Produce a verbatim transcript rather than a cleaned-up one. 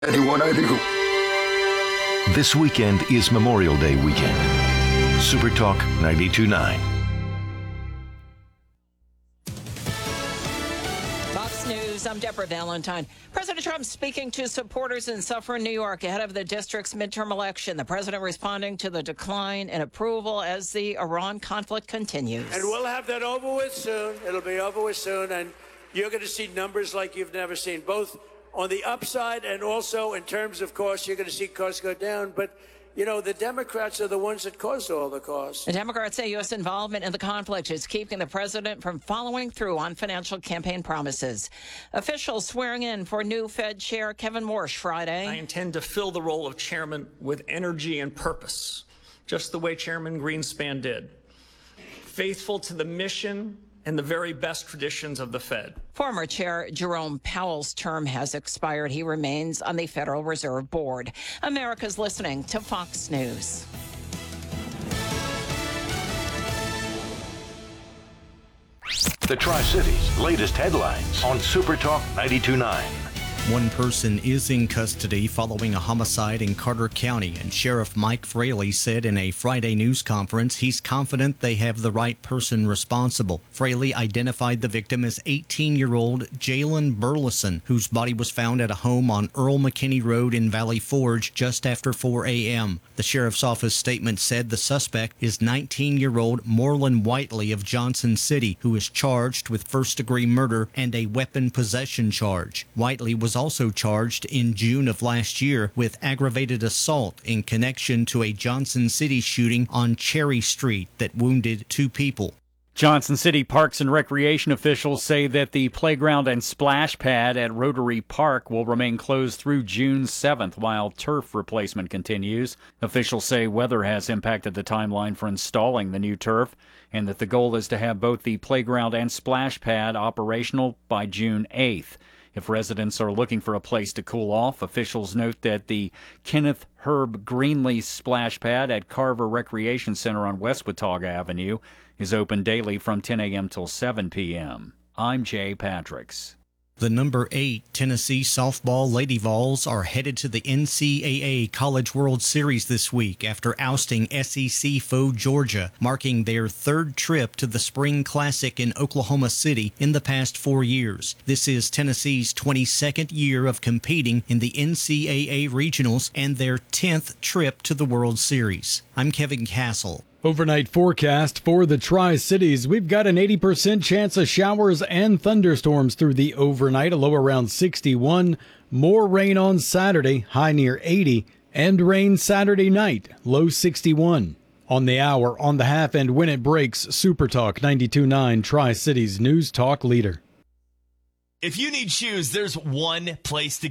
anyone I do. This weekend is Memorial Day weekend. Super Talk ninety-two point nine. Fox News, I'm Deborah Valentine. President Trump speaking to supporters in Suffern, New York ahead of the district's midterm election. The president responding to the decline in approval as the Iran conflict continues. And we'll have that over with soon. It'll be over with soon. And you're going to see numbers like you've never seen, both on the upside and also in terms of costs. You're going to see costs go down. But, you know, the Democrats are the ones that caused all the costs. The Democrats say U S involvement in the conflict is keeping the president from following through on financial campaign promises. Officials swearing in for new Fed Chair Kevin Warsh Friday. I intend to fill the role of chairman with energy and purpose, just the way Chairman Greenspan did. Faithful to the mission and the very best traditions of the Fed. Former Chair Jerome Powell's term has expired. He remains on the Federal Reserve Board. America's listening to Fox News. The Tri-Cities' latest headlines on Super Talk ninety-two point nine. One person is in custody following a homicide in Carter County, and Sheriff Mike Fraley said in a Friday news conference he's confident they have the right person responsible. Fraley identified the victim as eighteen-year-old Jalen Burleson, whose body was found at a home on Earl McKinney Road in Valley Forge just after four a.m. The sheriff's office statement said the suspect is nineteen-year-old Morlon Whiteley of Johnson City, who is charged with first-degree murder and a weapon possession charge. Whiteley was also charged in June of last year with aggravated assault in connection to a Johnson City shooting on Cherry Street that wounded two people. Johnson City Parks and Recreation officials say that the playground and splash pad at Rotary Park will remain closed through June seventh while turf replacement continues. Officials say weather has impacted the timeline for installing the new turf, and that the goal is to have both the playground and splash pad operational by June eighth. If residents are looking for a place to cool off, officials note that the Kenneth Herb Greenlee splash pad at Carver Recreation Center on West Watauga Avenue is open daily from ten a.m. till seven p.m. I'm Jay Patricks. The number eight Tennessee softball Lady Vols are headed to the N C double A College World Series this week after ousting S E C foe Georgia, marking their third trip to the Spring Classic in Oklahoma City in the past four years. This is Tennessee's twenty-second year of competing in the N C double A Regionals and their tenth trip to the World Series. I'm Kevin Castle. Overnight forecast for the Tri-Cities. We've got an eighty percent chance of showers and thunderstorms through the overnight, a low around sixty-one. More rain on Saturday, high near eighty. And rain Saturday night, low sixty-one. On the hour, on the half, and when it breaks, Super Talk ninety-two point nine, Tri-Cities News Talk leader. If you need shoes, there's one place to go.